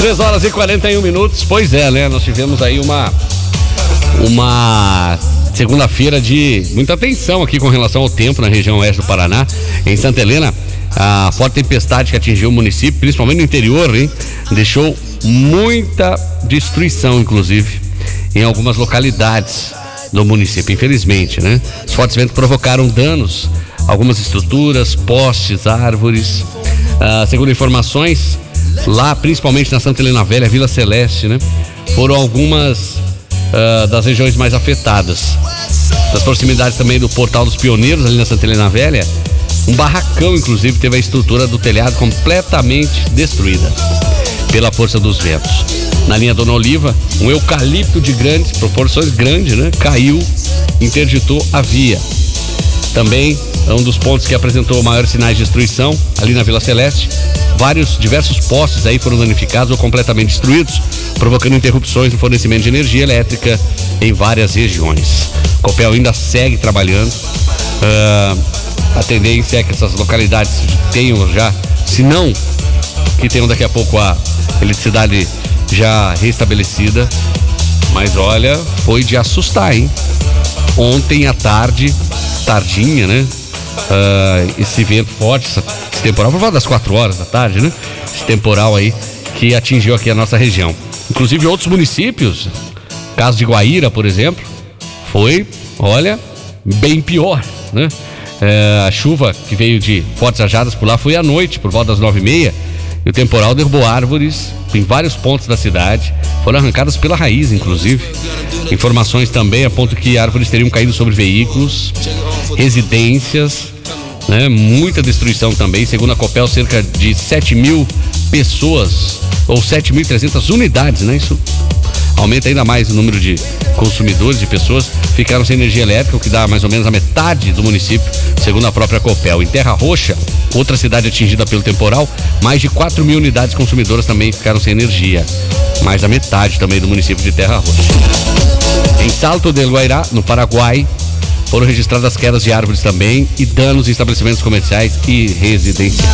3h41. Pois é, né? Nós tivemos aí uma segunda-feira de muita tensão aqui com relação ao tempo na região oeste do Paraná. Em Santa Helena, a forte tempestade que atingiu o município, principalmente no interior, hein, deixou muita destruição, inclusive, em algumas localidades do município, infelizmente, né? Os fortes ventos provocaram danos a algumas estruturas, postes, árvores. Segundo informações, lá, principalmente na Santa Helena Velha, Vila Celeste, né? Foram algumas das regiões mais afetadas. Das proximidades também do Portal dos Pioneiros, ali na Santa Helena Velha, um barracão, inclusive, teve a estrutura do telhado completamente destruída pela força dos ventos. Na linha Dona Oliva, um eucalipto de grandes proporções, grande, né? Caiu, interditou a via. Também é um dos pontos que apresentou maiores sinais de destruição, ali na Vila Celeste. Diversos postes aí foram danificados ou completamente destruídos, provocando interrupções no fornecimento de energia elétrica em várias regiões. A Copel ainda segue trabalhando. A tendência é que essas localidades tenham já, se não, que tenham daqui a pouco a eletricidade já restabelecida. Mas olha, foi de assustar, hein? Ontem à tarde, tardinha, né? Esse vento forte, esse temporal, por volta das 4 horas da tarde, né? Esse temporal aí que atingiu aqui a nossa região. Inclusive outros municípios, caso de Guaíra, por exemplo, foi, olha, bem pior, né? A chuva que veio de fortes rajadas por lá foi à noite, por volta das 9h30, e o temporal derrubou árvores em vários pontos da cidade, foram arrancadas pela raiz, inclusive. Informações também apontam que árvores teriam caído sobre veículos, residências, né? Muita destruição também. Segundo a Copel, cerca de 7.000 pessoas, ou 7.300 unidades, né? Isso aumenta ainda mais o número de consumidores, de pessoas, ficaram sem energia elétrica, o que dá mais ou menos a metade do município, segundo a própria Copel. Em Terra Roxa, outra cidade atingida pelo temporal, mais de 4.000 unidades consumidoras também ficaram sem energia. Mais da metade também do município de Terra Roxa. Em Salto del Guairá, no Paraguai, foram registradas quedas de árvores também e danos em estabelecimentos comerciais e residenciais.